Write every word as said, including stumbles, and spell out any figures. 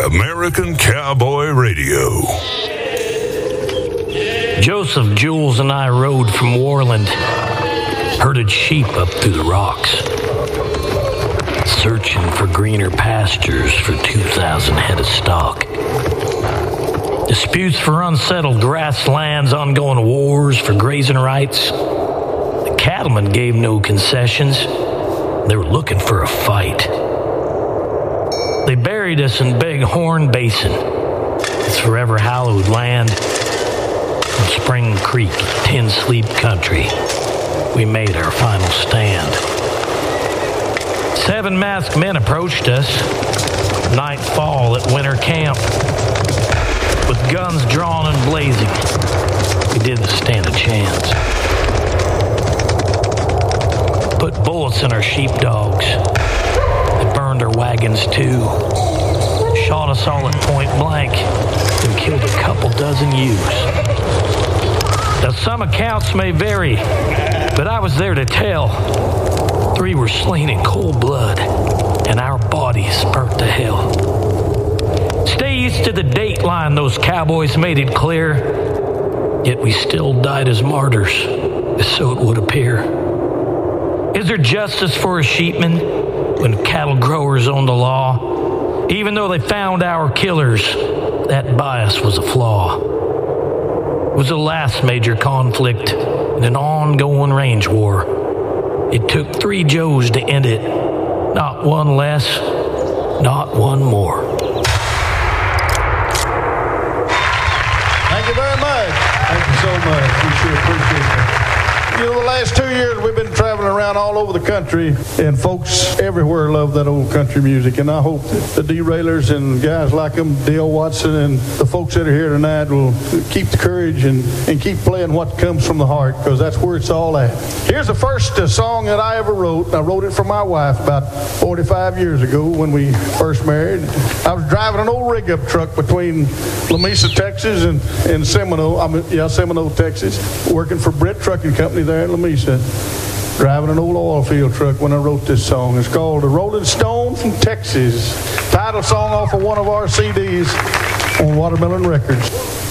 American Cowboy Radio. Joseph, Jules, and I rode from Warland, herded sheep up through the rocks, searching for greener pastures for two thousand head of stock. Disputes for unsettled grasslands, ongoing wars for grazing rights. The cattlemen gave no concessions. They were looking for a fight. They buried us in Bighorn Basin, its forever hallowed land. From Spring Creek, Tin Sleep Country, we made our final stand. Seven masked men approached us, nightfall at winter camp. With guns drawn and blazing, we didn't stand a chance. Put bullets in our sheepdogs. They burned our wagons too. Shot us all at point blank and killed a couple dozen ewes. Now some accounts may vary, but I was there to tell. Three were slain in cold blood, and our bodies burnt to hell. Stay east of the date line, those cowboys made it clear. Yet we still died as martyrs, so it would appear. Is there justice for a sheepman when cattle growers own the law? Even though they found our killers, that bias was a flaw. It was the last major conflict in an ongoing range war. It took three Joes to end it, not one less, not one more. Thank you very much. Thank you so much. We sure appreciate it. You know, the last two years we've been traveling around all over the country, and folks everywhere love that old country music. And I hope that the derailers and guys like them, Dale Watson, and the folks that are here tonight will keep the courage and, and keep playing what comes from the heart, because that's where it's all at. Here's the first uh, song that I ever wrote. I wrote it for my wife about forty-five years ago when we first married. I was driving an old rig-up truck between Lamesa, Texas, and, and Seminole, I mean, yeah, Seminole, Texas, working for Brett Trucking Company there in Lamesa, driving an old oil field truck when I wrote this song. It's called The Rolling Stone from Texas. Title song off of one of our C Ds on Watermelon Records.